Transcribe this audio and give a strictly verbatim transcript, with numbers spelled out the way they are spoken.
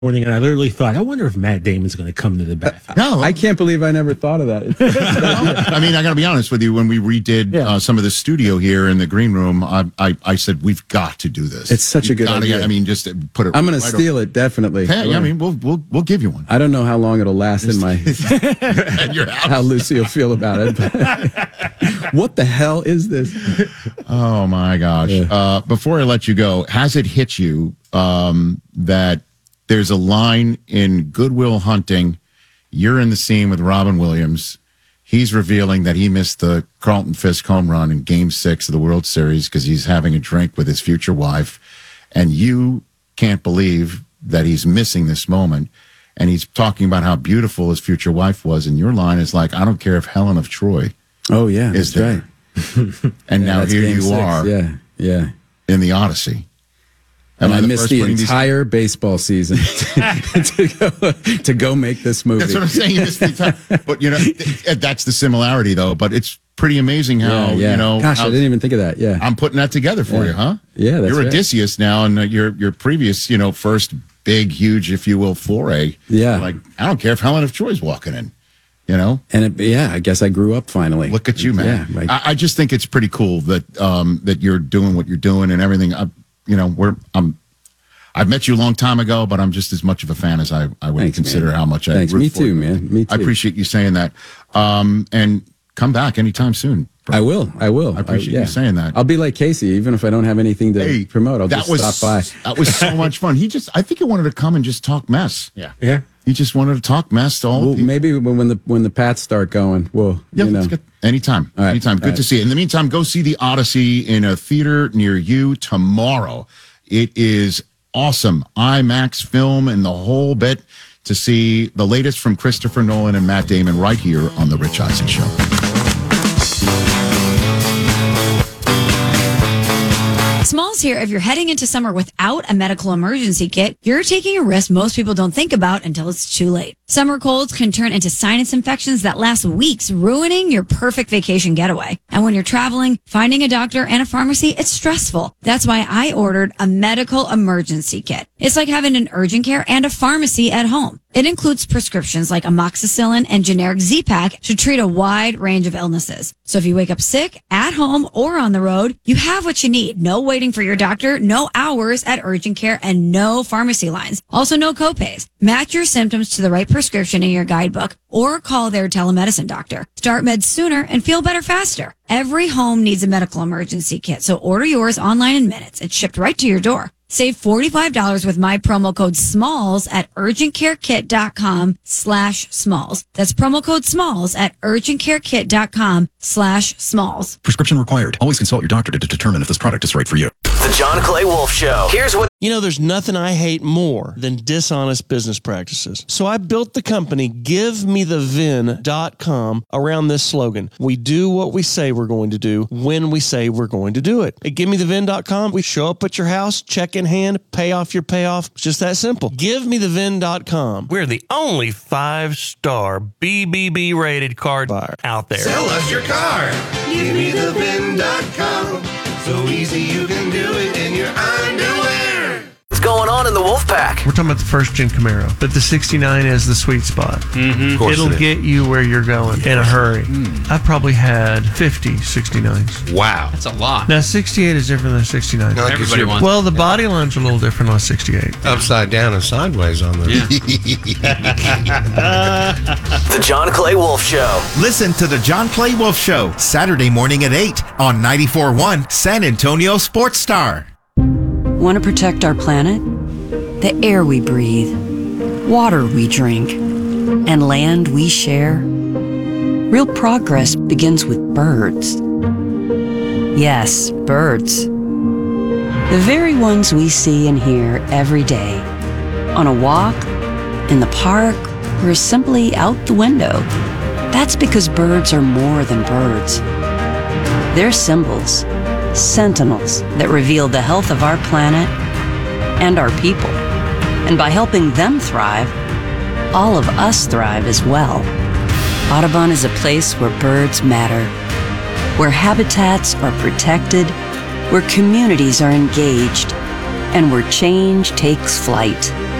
morning, and I literally thought, I wonder if Matt Damon's going to come to the bathhouse. No, I can't believe I never thought of that. I mean, I got to be honest with you. When we redid Yeah. uh, some of the studio here in the green room, I, I, I said we've got to do this. It's such a We've good gotta idea. get- I mean, just put it. I'm going right to steal over- it, definitely. Hey, I mean, we'll we'll we'll give you one. I don't know how long it'll last in my At your house. how Lucy will feel about it. but- what the hell is this? Oh my gosh! Yeah. Uh, before I let you go, has it hit you um, that there's a line in Good Will Hunting? You're in the scene with Robin Williams. He's revealing that he missed the Carlton Fisk home run in Game Six of the World Series because he's having a drink with his future wife, and you can't believe that he's missing this moment. And he's talking about how beautiful his future wife was, and your line is like, "I don't care if Helen of Troy Oh, yeah, is that's there." right. And Yeah, now that's here game you six. are Yeah, yeah. in the Odyssey. And Am I the missed first the putting these- entire baseball season to go to go make this movie. That's what I'm saying. You missed the entire- but you know, th- that's the similarity, though. But it's pretty amazing how yeah, yeah. you know. Gosh, how I didn't even think of that. Yeah, I'm putting that together for Yeah. you, huh? Yeah, that's you're right. Odysseus now, and uh, your your previous, you know, first big, huge, if you will, foray. Yeah. Like I don't care if Helen of Troy's walking in. You know, and it, yeah, I guess I grew up finally. look at you, man. Yeah, like, I, I just think it's pretty cool that um that you're doing what you're doing and everything. I, you know, we're I'm. I've met you a long time ago, but I'm just as much of a fan as I, I would Thanks, consider man. how much I Thanks. root Me for too, you. man. Me I too. appreciate you saying that. Um, and come back anytime soon. bro. I will. I will. I appreciate yeah. you saying that. I'll be like Casey, even if I don't have anything to Hey, promote. I'll that just was, stop by. That was so much fun. He just, I think he wanted to come and just talk mess. Yeah. Yeah. He just wanted to talk mess to all Well, the people. maybe when when the when the Pats start going, well, Yeah, you know. let's get, anytime. All right. Anytime. Good All to right. see you. In the meantime, go see The Odyssey in a theater near you tomorrow. It is awesome. IMAX film and the whole bit to see the latest from Christopher Nolan and Matt Damon right here on The Rich Eisen Show. Smalls here. If you're heading into summer without a medical emergency kit, you're taking a risk most people don't think about until it's too late. Summer colds can turn into sinus infections that last weeks, ruining your perfect vacation getaway. And when you're traveling, finding a doctor and a pharmacy, it's stressful. That's why I ordered a medical emergency kit. It's like having an urgent care and a pharmacy at home. It includes prescriptions like amoxicillin and generic Z-Pak to treat a wide range of illnesses. So if you wake up sick, at home, or on the road, you have what you need. No waiting for your doctor, no hours at urgent care, and no pharmacy lines. Also, no copays. Match your symptoms to the right prescription in your guidebook or call their telemedicine doctor. Start meds sooner and feel better faster. Every home needs a medical emergency kit, so order yours online in minutes. It's shipped right to your door. Save forty-five dollars with my promo code SMALLS at urgentcarekit.com slash SMALLS. That's promo code SMALLS at urgentcarekit.com slash SMALLS. Prescription required. Always consult your doctor to determine if this product is right for you. The John Clay Wolf Show. Here's what You know, there's nothing I hate more than dishonest business practices. So I built the company give me the vin dot com around this slogan. We do what we say we're going to do when we say we're going to do it. At give me the vin dot com, we show up at your house, check in hand, pay off your payoff. It's just that simple. give me the vin dot com. We're the only five-star B B B rated car buyer out there. Sell us your car. Give me the vin dot com. So easy you can do it in your underwear. What's going on in the Wolf Pack? We're talking about the first gen Camaro, but the sixty-nine is the sweet spot. Mm-hmm. It'll get you where you're going in a hurry. I've probably had fifty sixty-nines. Wow. That's a lot. Now, sixty-eight is different than sixty-nine. Like Everybody it's wants. Well, the body line's a little different on sixty-eight. upside down and sideways on the. The John Clay Wolf Show. Listen to the John Clay Wolf Show, Saturday morning at eight on ninety-four point one San Antonio Sports Star. Want to protect our planet? The air we breathe, water we drink, and land we share? Real progress begins with birds. Yes, birds. The very ones we see and hear every day. On a walk, in the park, or simply out the window. That's because birds are more than birds. They're symbols, sentinels that reveal the health of our planet and our people. And by helping them thrive, all of us thrive as well. Audubon is a place where birds matter, where habitats are protected, where communities are engaged, and where change takes flight.